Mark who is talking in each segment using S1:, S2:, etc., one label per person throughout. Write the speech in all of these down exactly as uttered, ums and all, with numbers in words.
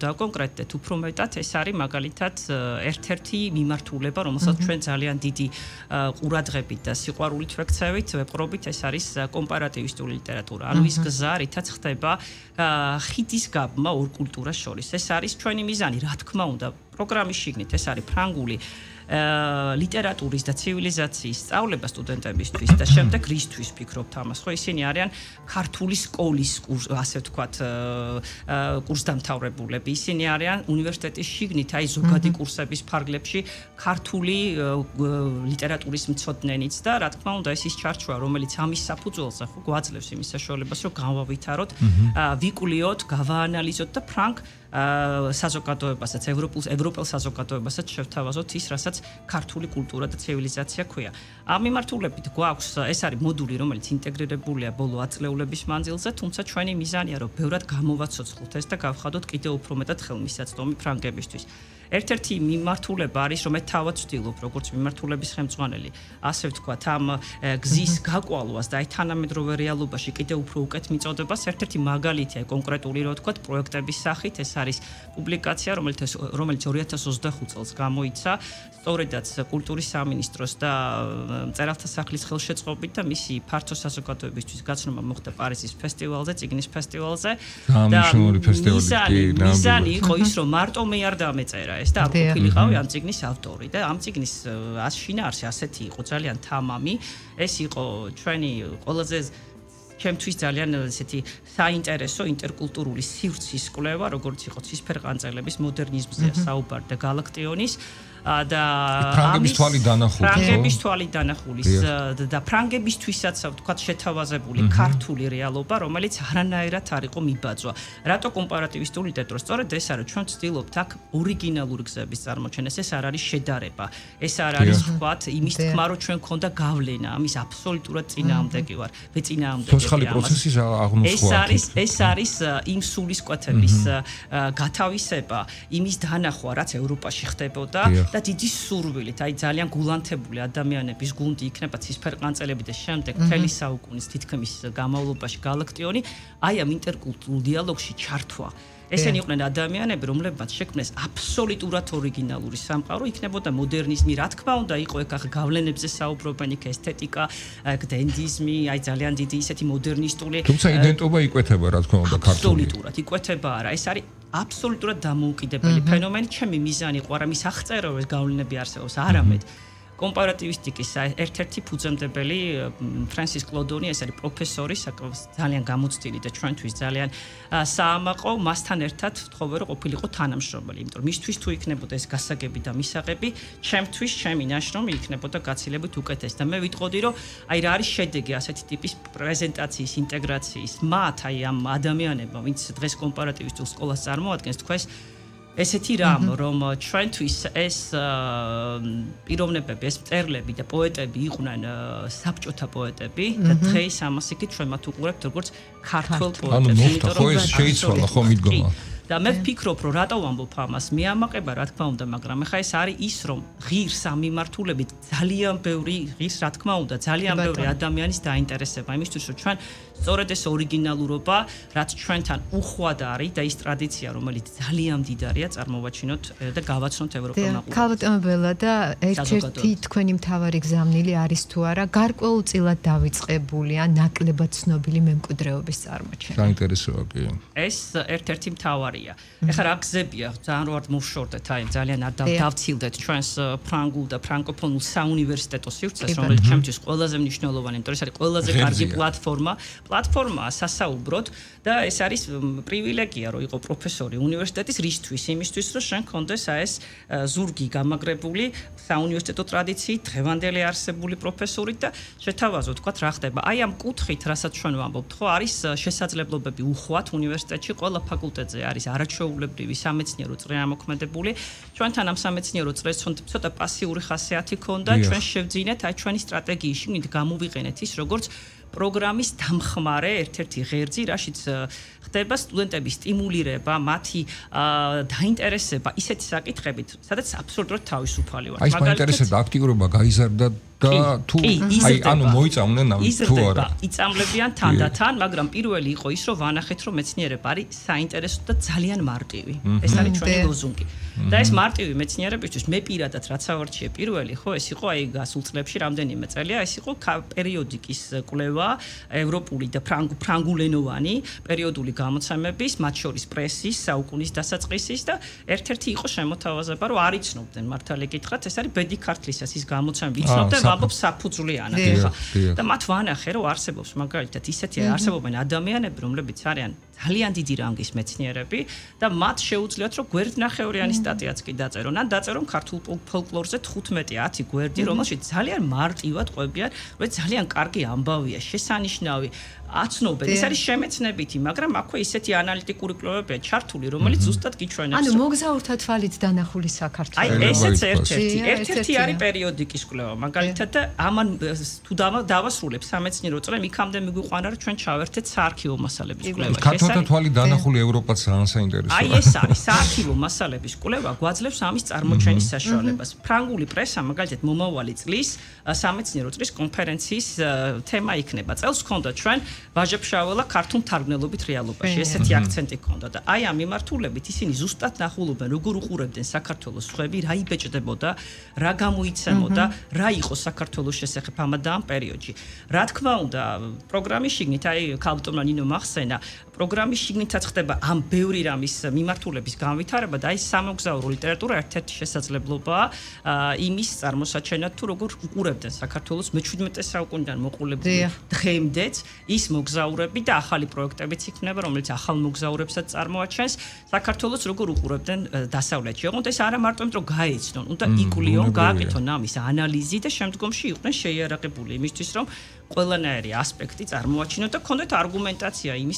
S1: დავკონკრეტდეთ, უფრო მეტად ეს არის მაგალითად ერთ-ერთი მიმართულება, რომელსაც ჩვენ ძალიან დიდი ყურადღებით და სიყვარულით ვექცევით, ვეპყრობით, ეს არის კომპარატივისტული ლიტერატურა. ანუ ის გზა, რითაც ხდება ხიდის გაბმა ორ კულტურას შორის. ეს არის ჩვენი მიზანი, რა თქმა უნდა, პროგრამის შიგნით ეს არის ფრანგული ლიტერატურის და ცივილიზაციის სწავლება სტუდენტებისთვის და შემდეგ რისთვის ფიქრობთ ამას, ხო ისინი არიან ქართული სკოლის კურს, ასე ვთქვათ, კურსდამთავრებულები, ისინი არიან უნივერსიტეტის შიგნით, აი ზოგადი კურსების ფარგლებში ქართული ლიტერატურის მცოდნენიც და რა თქმა უნდა ეს ის ჩარჩოა, რომელიც ამის საფუძველზე ხო გვაძლევს იმის საშუალებას, რომ განვავითაროთ, ვიკულიოთ, გავაანალიზოთ და ფრანგ საზოგადოებასაც, ევროპულ ევროპელ საზოგადოებასაც შევთავაზოთ ის, რასაც ქართული კულტურა და ცივილიზაცია ქვია. ამ მიმართულებით გვაქვს ეს არის მოდული, რომელიც ინტეგრირებულია ბოლო ათწლეულების მანძილზე, თუმცა ჩვენი მიზანია, რომ ბევრად გამოვაცოცხლოთ ეს და გავხადოთ კიდევ უფრო მეტად ხელმისაწვდომი ფრანგებისთვის. ერთ-ერთი მიმართულება არის, რომ მე თავად ვცდილობ, როგორც მიმართულების ხელმძღვანელი, ასე ვთქვათ, ამ გზის გაკვალვას და აი თანამედროვე რეალობაში კიდევ უფრო უკეთ მიწოდებას, ერთ-ერთი მაგალითია კონკრეტული, რო ვთქვათ, პროექტების სახით, ეს არის პუბლიკაცია, რომელიც რომელიც ორი ათას ოცდახუთ წელს გამოიცა, სწორედაც კულტურის სამინისტროს და მწერალთა სახლის ხელშეწყობით და მისი ფართო საზოგადოებისთვის გაცნობა მოხდა პარიზის ფესტივალზე, წიგნის ფესტივალზე და მიზანი იყო ის, რომ მარტო მე არ დამეწერა ეს და არ ყოფილიყავი ამ წიგნის ავტორი და ამ წიგნის შინაარსი ასეთი იყო ძალიან თამამი, ეს იყო ჩვენი ყველაზე ჩემთვის ძალიან ესეთი საინტერესო ინტერკულტურული სივრცის კვლევა, როგორც იყო ცისფერყანწელების მოდერნიზმზე საუბარი და გალაქტიონის და
S2: ფრანგების თვალი დანახული,
S1: ფრანგების თვალი დანახულის და ფრანგებისთვისაც ვთქვათ შეთავაზებული ქართული რეალობა, რომელიც არანაირად არ იყო მიბაძვა. რატო კომპარატივისტული ლიტერატურა? სწორედ ეს არის, ჩვენ ვცდილობთ აქ ორიგინალური გზების წარმოჩენას, ეს არ არის შედარება. ეს არ არის ვთქვათ იმის თქმა, რომ ჩვენ გქონდა გავლენა, ამის აბსოლუტურად წინააღმდეგი ვარ. ვეწინააღმდეგები.
S2: ცოცხალი პროცესის აღმოსვლა.
S1: ეს არის ეს არის იმ სულისკვეთების გათავისება, იმის დანახვა, რაც ევროპაში ხდებოდა. და დიდი სურვილით, აი ძალიან გულანთებული ადამიანების გუნდი იქნება ცისფერყანწელები და შემდეგ მთელი საუკუნის თითქმის განმავლობაში გალაქტიონი, აი ამ ინტერკულტურულ დიალოგში ჩართვა. ესენი იყვნენ ადამიანები, რომლებმაც შექმნეს აბსოლუტურად ორიგინალური სამყარო, იქნებოდა მოდერნიზმი, რა თქმა უნდა, იყო ეგ ახ გავლენებზე საუბრობენ, იქ ესთეტიკა, დენდიზმი, აი ძალიან დიდი ისეთი მოდერნისტული.
S2: თუმცა იდენტობა იკვეთება, რა თქმა უნდა, ქართული.
S1: აბსოლუტურად იკვეთება არა, ეს არის აბსოლუტურად დამოუკიდებელი ფენომენი, ჩემი მიზანი იყო არა მის აღწეროს გავლენები არსებობს, არამედ კომპარატივისტიკის ერთ-ერთი ფუძემდებელი ფრანსის კლოდონი, ეს არის პროფესორი, ძალიან გამოცდილი და ჩვენთვის ძალიან საამაყო, მასთან ერთად ვთხოვე, რომ ყოფილიყო თანამშრომელი, იმიტომ რომ მისთვის თუ იქნებოდა ეს გასაგები და მისაღები, ჩემთვის ჩემი ნაშრომი იქნებოდა გაცილებით უკეთესი და მე ვიტყოდი, რომ აი რა არის შედეგი ასეთი ტიპის პრეზენტაციის, ინტეგრაციის, მათ აი ამ ადამიანებმა, ვინც დღეს კომპარატივისტულ სკოლას წარმოადგენს, თქვენს ესეთი რამ, რომ ჩვენთვის ეს პიროვნებები, ეს მწერლები და პოეტები იყვნენ საბჭოთა პოეტები და დღეს ამას იქით ჩვენ მათ უყურებთ როგორც ქართველ პოეტებს.
S2: ანუ მოხდა ხო ეს შეიცვალა ხო მიდგომა.
S1: და მე ვფიქრობ, რომ რატო ვამბობ ამას, მე ამაყება რა თქმა უნდა, მაგრამ ეხა ეს არის ის, რომ ღირს ამ მიმართულებით ძალიან ბევრი ღირს, რა თქმა უნდა, ძალიან ბევრი ადამიანის დაინტერესება იმისთვის, რომ ჩვენ სწორედ ეს ორიგინალურობა, რაც ჩვენთან უხვად არის და ის ტრადიცია, რომელიც ძალიან მდიდარია, წარმოვაჩინოთ და გავაცნოთ ევროპელ ნაკლებად.
S3: ქალბატონებელა და ერთ-ერთი თქვენი მთავარი გზავნილი არის თუ არა გარკვეულწილად დავიწყებული ან ნაკლებად ცნობილი მემკვიდრეობის წარმოჩენა.
S2: საინტერესოა კი.
S1: ეს ერთ-ერთი მთავარია. ეხლა რა გზებია, ძალიან რო არ მოვშორდეთ, აი ძალიან არ დავცილდეთ ჩვენს ფრანგულ და ფრანკოფონულ საუნივერსიტეტო სივრცეს, რომელიც ჩემთვის ყველაზე მნიშვნელოვანი, იმიტომ რომ ეს არის ყველაზე კარგი პლატფორმა. პლატფორმაა სასაუბროდ და ეს არის პრივილეგია, რომ იყო პროფესორი უნივერსიტეტის რისთვის, იმისთვის, რომ შენ გქონდეს აი ეს ზურგი გამაგრებული საუნივერსიტეტო ტრადიციით, დღევანდელი არსებული პროფესორით და შეთავაზო, თქვათ, რა ხდება. აი ამ კუთხით, რასაც ჩვენ ვამბობთ, ხო, არის შესაძლებლობები უხვად უნივერსიტეტში, ყველა ფაკულტეტზე არის არაჩვეულებრივი სამეცნიერო წრე ამოქმედებული. ჩვენთან ამ სამეცნიერო წრეს ცოტა პასიური ხასიათი ქონდა, ჩვენ შევძინეთ აი ჩვენი სტრატეგიის შიგნით გამოვიყენეთ ის, როგორც პროგრამის დამხმარე ერთ-ერთი ღერძი, რაშიც ხდება სტუდენტების სტიმულირება, მათი დაინტერესება ისეთი საკითხებით, სადაც აბსოლუტურად თავისუფალი ვარ.
S2: აი, მაინტერესებდა აქტიურობა გაიზარდა და თუ აი ანუ მოიწამნენ თუ არა
S1: იწამლებიან თანდათან, მაგრამ პირველი იყო ის, რომ ვანახეთ, რომ მეცნიერება არის საინტერესო და ძალიან მარტივი. ეს არის ჩვენი ლოზუნგი. და ეს მარტივი მეცნიერებისთვის მე პირადად რაც ავარჩიე პირველი, ხო, ეს იყო აი გასულ წლებში რამდენიმე წელია, ეს იყო პერიოდიკის კვლევა, ევროპული და ფრანგულენოვანი პერიოდული გამოცემების, მათ შორის პრესის, საუკუნის დასაწყისის და ერთ-ერთი იყო შემოთავაზება, რომ არ იცნობდნენ მართალი გითხრათ, ეს არის ბედი ქართლისას ის გამოცემა, იცნობდნენ ვამბობ საფუძვლიანად ხა. და მათ ვანახე, რომ არსებობს მაგალითად ისეთი არსებობენ ადამიანები, რომლებიც არიან ძალიან დიდი რანგის მეცნიერები და მათ შეუძლიათ რომ გვერდნახევრიანი სტატიაც კი დაწერონ. ან დაწერონ ქართულ ფოლკლორზე თხუთმეტი ათი გვერდი, რომელშიც ძალიან მარტივად ყვებიან, რომ ძალიან კარგი ამბავია, შესანიშნავი აცნობენ. ეს არის შემეცნებითი, მაგრამ აქვე ისეთი ანალიტიკური კვლევებია ჩართული, რომელიც ზუსტად გიჩვენებს.
S3: ანუ მოგზაურთა თვალით დანახული საქართველო.
S1: აი ესეც ერთ-ერთი, ერთ-ერთი არის პერიოდიკის კვლევა, მაგალითად და ამან თუ დავასრულებ სამეცნიერო წრე, იქამდე მიგვიყვანა, რომ ჩვენ ჩავერთეთ საარქივო მასალების კვლევა.
S2: ქართველთა თვალი დანახული ევროპაც ძალიან საინტერესოა.
S1: აი ეს არის საარქივო მასალების კვლევა, გვაძლევს ამის წარმოჩენის საშუალებას. ფრანგული პრესა მაგალითად მომავალი წლის სამეცნიერო წრის კონფერენციის თემა იქნება. წელს ჰქონდა ჩვენ ვაჟა-ფშაველა ქართულ თარგმნელობით რეალობაში. ესეთი აქცენტი ჰქონდა და აი ამ მიმართულებით ისინი ზუსტად ნახულობენ, როგორ უყურებდნენ საქართველოს სხვები, რა იბეჭდებოდა, რა გამოიცემოდა, რა იყო საქართველოს შესახებ ამ და ამ პერიოდში. რა თქმა უნდა, პროგრამის შიგნით, აი ქალბატონმა ნინო მახსენა, პროგრამის შიგნითაც ხდება ამ ბევრი რამის მიმართულების განვითარება და აი სამოგზაურო ლიტერატურა ერთ-ერთი შესაძლებლობაა იმის წარმოსაჩენად, თუ როგორ უყურებდნენ საქართველოს მეჩვიდმეტე საუკუნიდან მოყოლებული დღემდეც ის მოგზაურები და ახალი პროექტებიც იქნება, რომელიც ახალ მოგზაურებსაც წარმოაჩენს, საქართველოს როგორ უყურებდნენ დასავლეთში. ოღონდ ეს არა მარტო იმიტომ, რომ გაეცნონ, უნდა იკულიონ, გააკეთონ ამის ანალიზი და შემდგომში იყვნენ შეიარაღებული იმისთვის, რომ ყველანაირი ასპექტი წარმოაჩინოთ და ქონდეთ არგუმენტაცია იმის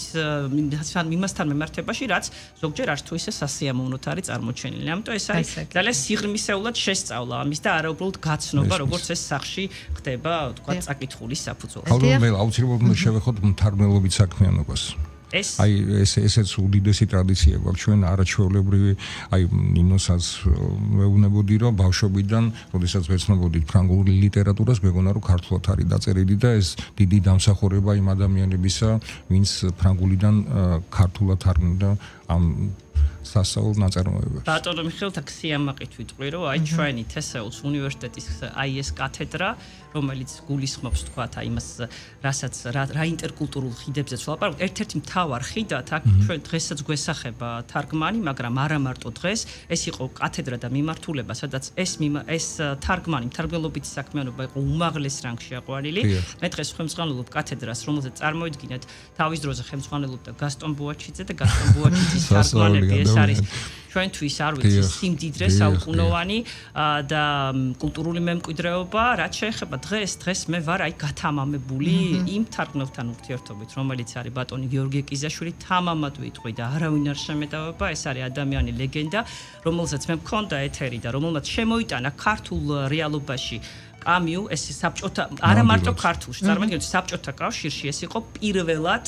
S1: მიმასთან მიმართებაში, რაც ზოგჯერ არც თუ ისე სასიამოვნოთ არის წარმოჩენილი. ამიტომ ეს არის ძალიან სიღრმისეულად შესწავლა ამის და არა უბრალოდ გაცნობა, როგორც ეს სახში ხდება, თქვა, წაკითხული საფუძველი.
S2: ალბათ მე აუცილებლად უნდა შევეხოთ მთარგმნელობით საქმიანობას.
S1: ეს
S2: აი ეს ესეც უდიდესი ტრადიცია გვაქვს ჩვენ არაჩვეულებრივი აი ნინოსაც მეუბნებოდი რომ ბავშვობიდან როდესაც ვეცნობოდით ფრანგული ლიტერატურას მეგონა რომ ქართულად არის დაწერილი და ეს დიდი დამსახურება იმ ადამიანებისა ვინც ფრანგულიდან ქართულად თარგმნიდა ამ სასწავლო ნაწარმოებებს.
S1: ბატონო მიხეილ თაქსიამაყით ვიტყვი რომ აი ჩვენი თესეულის უნივერსიტეტის აი ეს კათედრა რომელიც გულისხმობს თქვათ აი იმას რასაც რა ინტერკულტურულ ხიდებზეც ვლაპარაკობთ ერთ-ერთი მთავარ ხიდად აქ ჩვენ დღესაც გვესახება თარგმანი მაგრამ არა მარტო დღეს ეს იყო კათედრა და მიმართულება სადაც ეს ეს თარგმანი მთარგმნელობითი საქმიანობა იყო უმაღლეს რანგში აყვანილი მე დღეს ხელმძღვანელობ კათედრას რომელზეც წარმოიდგინეთ თავის დროზე ხელმძღვანელობდა გასტონ ბუაჩიძე და გასტონ ბუაჩიძის თარგმანები ეს არის ჩვენთვის არ ვიცი სიმდიდრე საუკუნოვანი და კულტურული მემკვიდრეობა რაც შეეხება დღეს დღეს მე ვარ აი გათამამებული იმ თარგმნელთან ურთიერთობით რომელიც არის ბატონი გიორგი კიზაშვილი თამამად ვიტყვი და არავინ არ შემეტევება ეს არის ადამიანი ლეგენდა რომელსაც მე მქონდა ეთერი და რომელმაც შემოიტანა ქართულ რეალობაში კამიუ ეს საბჭოთა არა მარტო ქართულში წარმოიდგინეთ საბჭოთა კავშირში ეს იყო პირველად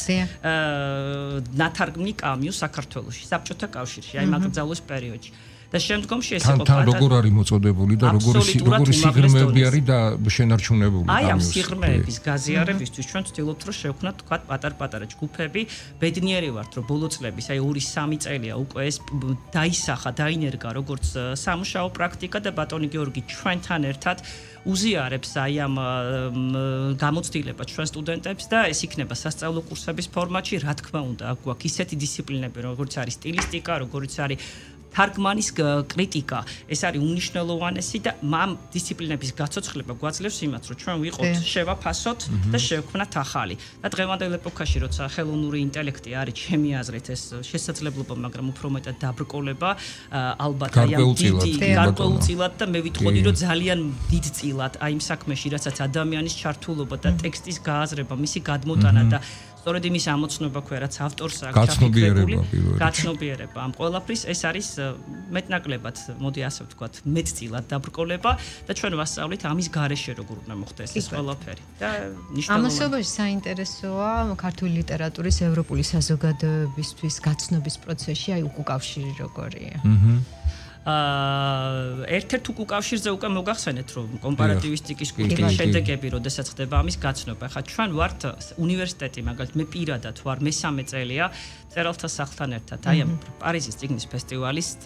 S1: ნათარგმნი კამიუ საქართველოში საბჭოთა კავშირში აი მაგზაულის პერიოდში და შემდგომში ეს იყო
S2: თან როგორ არის მოწოდებული და როგორი როგორი სიღრმეები არის და შენარჩუნებული
S1: კამიუს აი ამ სიღრმეების გაზიარებისთვის ჩვენ ვცდილობთ რომ შევქმნათ თქვა პატარ-პატარა ჯგუფები ბედნიერი ვართ რომ ბოლო წლების აი ორი სამი წელია უკვე ეს დაისახა დაინერგა როგორც სამუშაო პრაქტიკა და ბატონი გიორგი ჩვენთან ერთად უზიარებს აი ამ გამოცდილებას ჩვენ სტუდენტებს და ეს იქნება სასწავლო კურსების ფორმატში რა თქმა უნდა აქ გვაქვს ისეთი დისციპლინები როგორც არის სტილისტიკა როგორც არის თარგმანის კრიტიკა ეს არის უნიშნელოვანესი და ამ დისციპლინების გაცოცხლება გვაძლევს იმას რომ ჩვენ ვიყოთ შევაფასოთ და შევქმნათ ახალი და დღევანდელ ეპოქაში როცა ხელოვნური ინტელექტი არის ჩემი აზრით ეს შესაძლებლობა მაგრამ უფრო მეტად დაბრკოლება ალბათ აი ამ დიდი გარკვეულწილად და მე ვიტყოდი რომ ძალიან დიდწილად აი იმ საქმეში რასაც ადამიანის ჩართულობა და ტექსტის გააზრება მისი გადმოტანა და სწორედ იმის ამოცნობა ქვია რაც ავტორს აქვს
S2: გაცნობიერება
S1: გაცნობიერება ამ ყველაფრის ეს არის მეტნაკლებად მოდი ასე ვთქვათ მეტწილად დაბრკოლება და ჩვენ ვასწავლით ამის გარეშე როგორ უნდა მოხდეს ეს ყველაფერი და ნიშნავენ
S3: ამასობაში საინტერესოა ქართული ლიტერატურის ევროპული საზოგადოებისთვის გაცნობის პროცესში აი უკავშირი როგორია
S1: აა ერთ-ერთ უკავშირზე უკვე მოგახსენეთ რომ კომპარატივისტიკის კურსის შედეგები როდესაც ხდება ამის გაცნობა. ხა ჩვენ ვართ უნივერსიტეტი, მაგალითად მე პირადად ვარ მესამე წელია წერალთა სახლთან ერთად აი ამ პარიზის წიგნის ფესტივალის